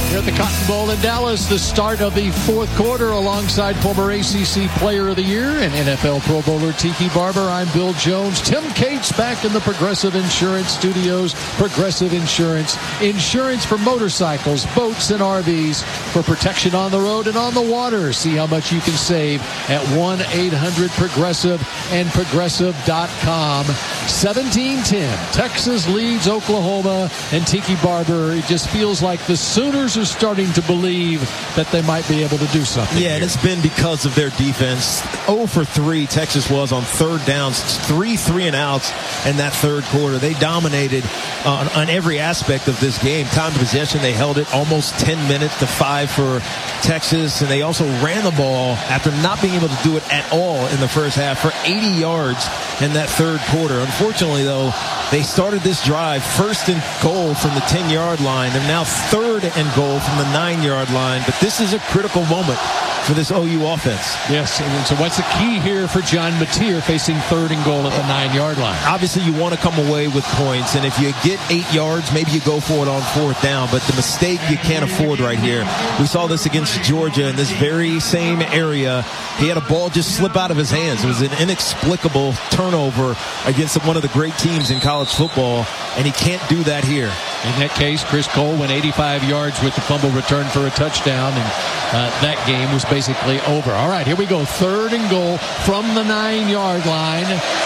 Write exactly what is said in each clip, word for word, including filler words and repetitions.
Here at the Cotton Bowl in Dallas, the start of the fourth quarter alongside former A C C Player of the Year and N F L Pro Bowler Tiki Barber. I'm Bill Jones. Tim Cates back in the Progressive Insurance Studios. Progressive Insurance. Insurance for motorcycles, boats, and R Vs for protection on the road and on the water. See how much you can save at one eight hundred progressive and progressive dot com. seventeen ten. Texas leads Oklahoma, and Tiki Barber, it just feels like the Sooners are starting to believe that they might be able to do something. Yeah, and it's been because of their defense. oh for three Texas was on third downs, three three and outs in that third quarter. They dominated on, on every aspect of this game. Time of possession, they held it almost ten minutes to five for Texas, and they also ran the ball after not being able to do it at all in the first half for eighty yards in that third quarter. Unfortunately, though, they started this drive first and goal from the ten-yard line. They're now third and goal from the nine-yard line, but this is a critical moment for this O U offense. Yes, and so what's the key here for John Mateer facing third and goal at the nine-yard line? Obviously, you want to come away with points, and if you get eight yards, maybe you go for it on fourth down, but the mistake you can't afford right here. We saw this against Georgia in this very same area. He had a ball just slip out of his hands. It was an inexplicable turnover against one of the great teams in college football, and he can't do that here. In that case, Chris Cole went eighty-five yards with the fumble return for a touchdown, and uh, that game was basically over. All right, here we go. Third and goal from the nine-yard line.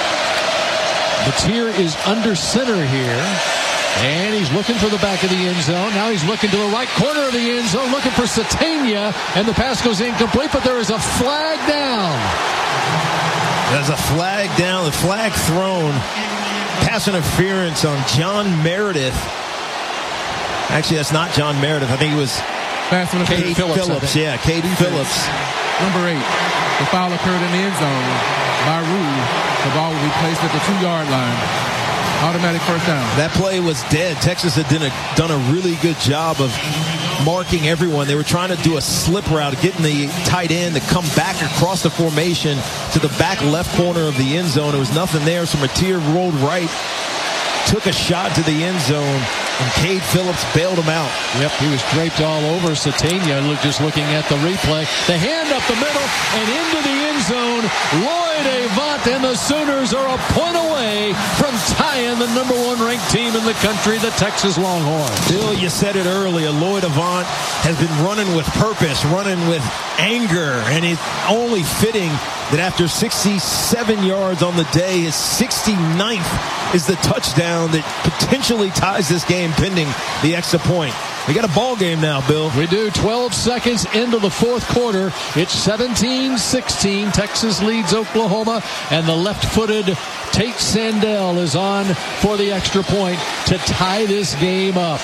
Mateer is under center here, and he's looking for the back of the end zone. Now he's looking to the right corner of the end zone, looking for Satania, and the pass goes incomplete, but there is a flag down. There's a flag down, the flag thrown. Pass interference on John Meredith. Actually, that's not John Meredith. I think it was Cade Phillips. Phillips. Yeah, Cade Phillips. Number eight. The foul occurred in the end zone. By rule, the ball will be placed at the two-yard line. Automatic first down. That play was dead. Texas had done a, done a really good job of marking everyone. They were trying to do a slip route, getting the tight end to come back across the formation to the back left corner of the end zone. There was nothing there, so Mateer rolled right, took a shot to the end zone, and Cade Phillips bailed him out. Yep, he was draped all over Satania, just looking at the replay. The hand up the middle and into the end zone. Lloyd Avant and the Sooners are a point away from tying the number one ranked team in the country, the Texas Longhorns. Bill, you said it earlier. Lloyd Avant has been running with purpose, running with anger, and it's only fitting that after sixty-seven yards on the day, his sixty-ninth is the touchdown that potentially ties this game pending the extra point. We got a ball game now, Bill. We do. twelve seconds into the fourth quarter. It's seventeen sixteen. Texas leads Oklahoma, and the left-footed Tate Sandell is on for the extra point to tie this game up.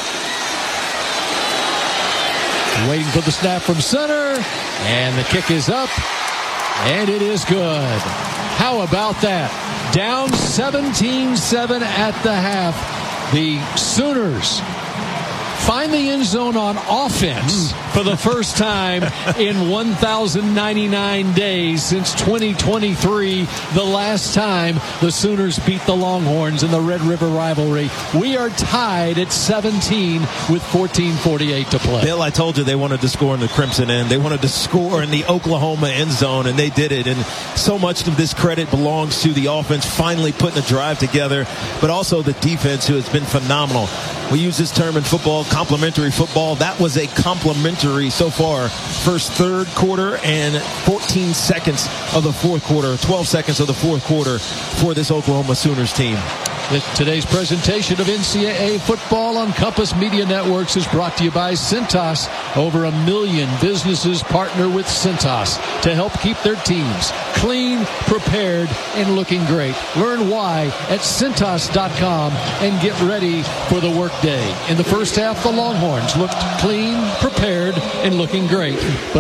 Waiting for the snap from center, and the kick is up, and it is good. How about that? Down seventeen seven at the half. The Sooners find the end zone on offense for the first time in one thousand ninety-nine days since twenty twenty-three, the last time the Sooners beat the Longhorns in the Red River rivalry. We are tied at seventeen with fourteen forty-eight to play. Bill, I told you they wanted to score in the Crimson end. They wanted to score in the Oklahoma end zone, and they did it. And so much of this credit belongs to the offense finally putting a drive together, but also the defense, who has been phenomenal. We use this term in football, complementary football. That was a complimentary so far. First third quarter and fourteen seconds of the fourth quarter, twelve seconds of the fourth quarter for this Oklahoma Sooners team. Today's presentation of N C double A football on Compass Media Networks is brought to you by Cintas. Over a million businesses partner with Cintas to help keep their teams clean, prepared, and looking great. Learn why at Cintas dot com and get ready for the workday. In the first half, the Longhorns looked clean, prepared, and looking great. But